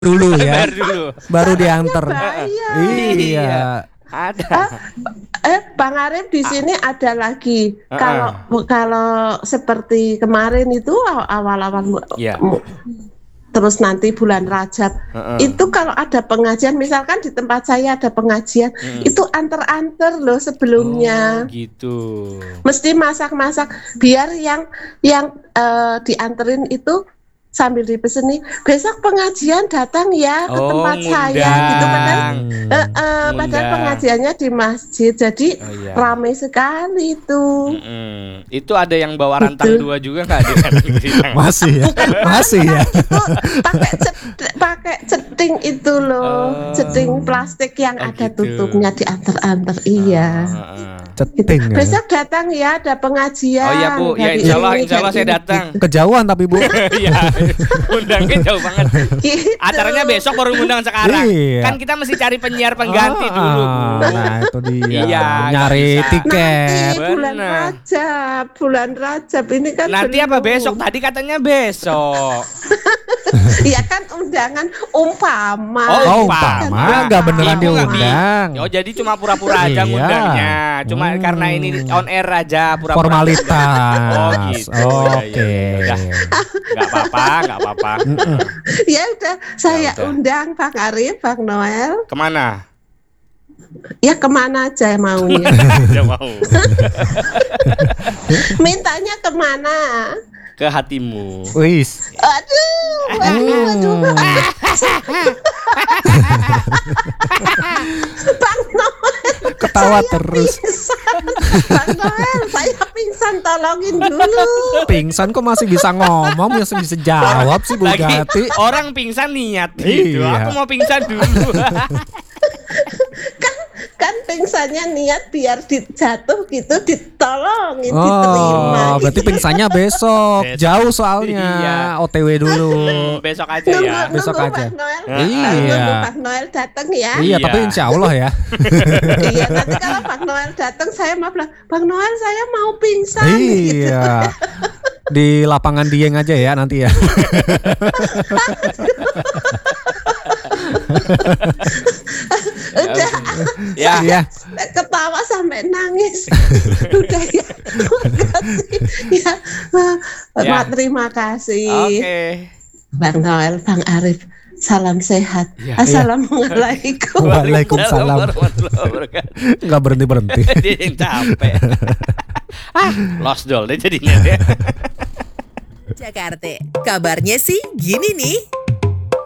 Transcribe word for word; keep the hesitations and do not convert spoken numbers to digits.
dulu ya. Bayar dulu. Baru diantar. Bayar. Iya. Ada. Ah, eh Bang Arif di sini ada lagi. Ah. Kalau kalau seperti kemarin itu aw- awal-awal mu- Iya. mu- terus nanti bulan Rajab Ah, ah. itu kalau ada pengajian, misalkan di tempat saya ada pengajian, Mm. itu anter-anter loh sebelumnya. Oh, gitu. Mesti masak-masak biar yang yang eh, dianterin itu sambil dipesen nih, besok pengajian datang ya ke Oh, tempat saya ngundang. gitu, padahal eh, eh, padahal Ngundang. pengajiannya di masjid, jadi Oh, iya. ramai sekali itu. Mm-mm. Itu ada yang bawa rantang Betul. dua juga nggak di kanan? Masih ya. Masih ya. Itu pakai cet- pakai ceting itu loh, Oh. ceting plastik yang Oh, ada gitu. tutupnya diantar-antar. Iya. Ah, ah. Ceting ya. Besok datang ya, ada pengajian. Oh iya Bu, ya hari insya Allah, ini, insya Allah hari saya ini. datang. Kejauhan tapi Bu. Iya, undangnya jauh banget. Gitu. Acaranya besok baru ngundang sekarang. Iya. Kan kita mesti cari penyiar pengganti Ah, dulu Bu. Nah itu dia. Iya, Nyari nggak bisa. tiket. Nanti bulan Benar. Rajab, bulan Rajab ini kan Nanti apa belum. besok? Tadi katanya besok. Iya kan undangan umpama. Oh, umpama. umpama nggak beneran Ibu nggak diundang. bi- Oh jadi cuma pura-pura aja Iya. ngundangnya. Cuma Hmm. karena ini on air aja pura-pura. Formalitas. Oh gitu. Oke. Ya, ya, ya. Udah. Nggak apa-apa, nggak apa-apa. Ya udah, saya udah. undang Bang Arif, Bang Noel. Kemana? Ya kemana aja maunya. Dia mau. Mintanya kemana? Ke hatimu. Wis. Aduh, aduh, aduh. Bang Noel, Ketawa saya terus. pingsan. Bang Noel, saya pingsan, tolongin dulu. Pingsan kok masih bisa ngomong, masih bisa jawab sih Bu Lagi Gati. orang pingsan niat gitu. Iya. Aku mau pingsan dulu. kan kan pingsannya niat biar dijatuh gitu, ditolongin, Oh, diterima. berarti gitu. pingsannya besok. Besok. Jauh soalnya. Iya. O T W dulu. Hmm, besok aja Nunggu, ya. nunggu Besok aja. Bang Noel. Iya. Nunggu Bang Noel datang ya. Iya, Iya. tapi insya Allah ya. Iya, nanti kalau Bang Noel datang saya mau bilang, Bang Noel saya mau pingsan gitu. Iya. Di lapangan Dieng aja ya nanti ya. Udah Ya. Iya. ketawa sampai nangis. Udah ya. Makasih. Ya. Ya. Ma- Terima kasih. Oke. Bang Noel, Bang Arif. Salam sehat. Iya. Assalamualaikum. Waalaikumsalam. Warahmatullahi wabarakatuh. Nggak berhenti berhenti. Dia yang capek. Ah, lost doll deh jadinya dia. Jakarta, kabarnya sih gini nih.